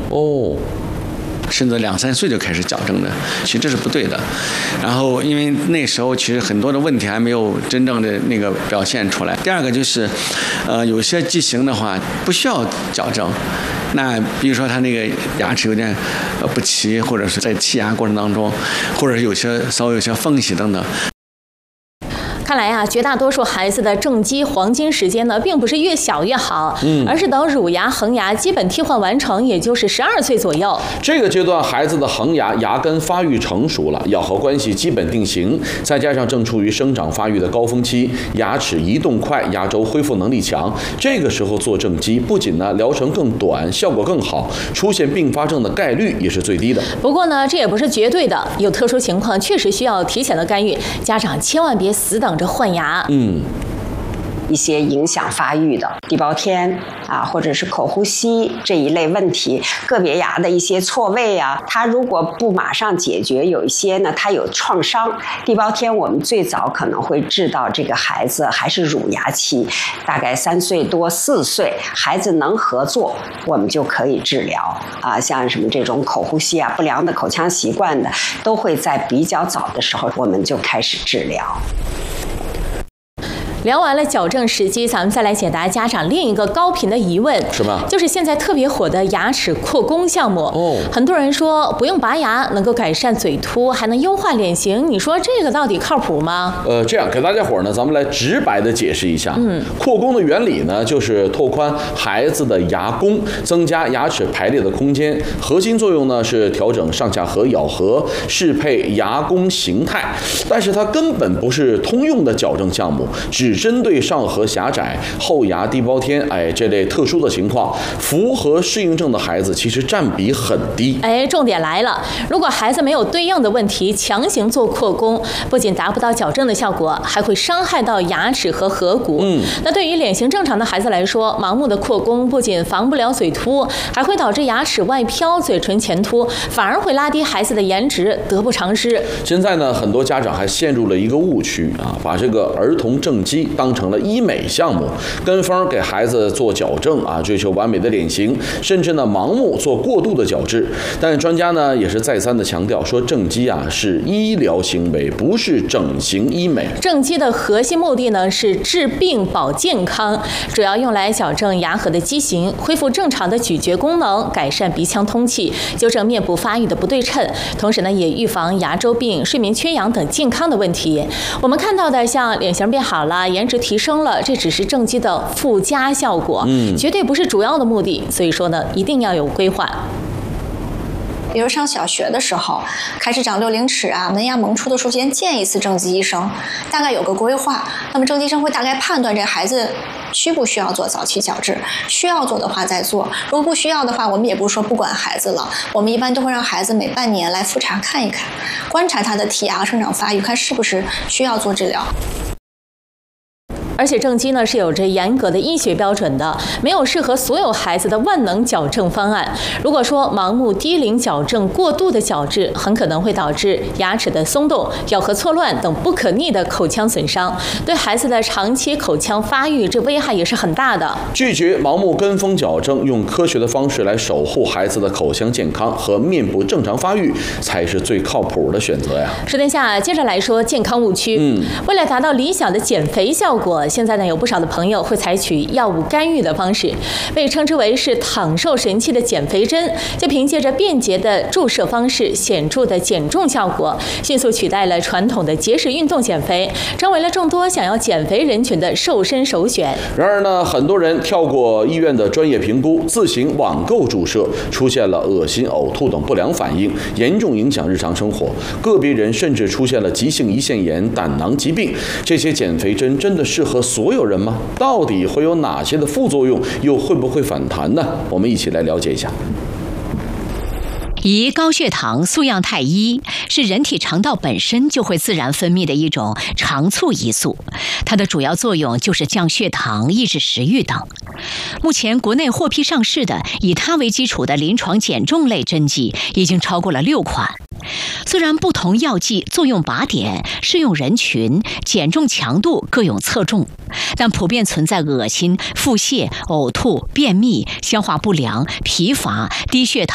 哦。 甚至2、3岁就开始矫正的，其实这是不对的。然后，因为那时候其实很多的问题还没有真正的那个表现出来。第二个就是，有些畸形的话不需要矫正。那比如说他那个牙齿有点不齐，或者是在剔牙过程当中，或者稍微有些缝隙等等。 看来啊，绝大多数孩子的正畸黄金时间呢，并不是越小越好，而是等乳牙、恒牙基本替换完成，也就是12岁左右。 这个阶段，孩子的恒牙牙根发育成熟了，咬合关系基本定型，再加上正处于生长发育的高峰期，牙齿移动快，牙周恢复能力强，这个时候做正畸，不仅呢疗程更短，效果更好，出现并发症的概率也是最低的。 不过呢，这也不是绝对的，有特殊情况确实需要提前的干预，家长千万别死等着换牙。 一些影响发育的地包天啊，或者是口呼吸这一类问题，个别牙的一些错位啊，它如果不马上解决，有一些呢它有创伤。地包天我们最早可能会治到这个孩子还是乳牙期，大概3岁多4岁，孩子能合作，我们就可以治疗啊。像什么这种口呼吸啊、不良的口腔习惯的，都会在比较早的时候我们就开始治疗。 聊完了矫正时机，咱们再来解答家长另一个高频的疑问， 什么？ 就是现在特别火的牙齿扩弓项目。很多人说不用拔牙能够改善嘴凸，还能优化脸型，你说这个到底靠谱吗？ 这样给大家伙呢，咱们来直白的解释一下。扩弓的原理呢，就是拓宽孩子的牙弓，增加牙齿排列的空间，核心作用呢是调整上下颌咬合，适配牙弓形态。但是它根本不是通用的矫正项目，只针对上颌狭窄、后牙地包天这类特殊的情况，符合适应症的孩子其实占比很低。 重点来了，如果孩子没有对应的问题，强行做扩弓，不仅达不到矫正的效果，还会伤害到牙齿和颌骨。那对于脸型正常的孩子来说，盲目的扩弓不仅防不了嘴凸，还会导致牙齿外飘、嘴唇前凸，反而会拉低孩子的颜值，得不偿失。 现在呢，很多家长还陷入了一个误区啊，把这个儿童正畸当成了医美项目，跟风给孩子做矫正啊，追求完美的脸型，甚至呢盲目做过度的矫治。但专家呢也是再三的强调说，正畸啊是医疗行为，不是整形医美。 正畸的核心目的呢是治病保健康，主要用来矫正牙颌的畸形，恢复正常的咀嚼功能，改善鼻腔通气，纠正面部发育的不对称，同时呢也预防牙周病、睡眠缺氧等健康的问题。我们看到的像脸型变好了、颜值提升了，这只是正畸的附加效果，绝对不是主要的目的。所以说呢，一定要有规划。 比如上小学的时候，开始长60齿啊，门牙萌出的时候，先见一次正畸医生，大概有个规划。那么正畸医生会大概判断这个孩子需不需要做早期矫治，需要做的话再做，如果不需要的话，我们也不是说不管孩子了，我们一般都会让孩子每半年来复查看一看，观察他的剔牙生长发育，看是不是需要做治疗。 而且正畸呢是有着严格的医学标准的，没有适合所有孩子的万能矫正方案。如果说盲目低龄矫正、过度的矫治，很可能会导致牙齿的松动、咬合错乱等不可逆的口腔损伤，对孩子的长期口腔发育这危害也是很大的。 拒绝盲目跟风矫正，用科学的方式来守护孩子的口腔健康和面部正常发育，才是最靠谱的选择呀。 说天下，接着来说健康误区。为了达到理想的减肥效果，现在呢有不少的朋友会采取药物干预的方式，被称之为是躺瘦神器的减肥针，就凭借着便捷的注射方式、显著的减重效果，迅速取代了传统的节食运动减肥，成为了众多想要减肥人群的瘦身首选。 然而呢，很多人跳过医院的专业评估，自行网购注射，出现了恶心、呕吐等不良反应，严重影响日常生活。个别人甚至出现了急性胰腺炎、胆囊疾病。这些减肥针真的适合所有人吗？到底会有哪些的副作用，又会不会反弹呢？我们一起来了解一下。 胰高血糖素样肽1是人体肠道本身就会自然分泌的一种肠促胰素，它的主要作用就是降血糖、抑制食欲等。目前国内获批上市的以它为基础的临床减重类针剂已经超过了6款。虽然不同药剂作用靶点、适用人群、减重强度各有侧重，但普遍存在恶心、腹泻、呕吐、便秘、消化不良、疲乏、低血糖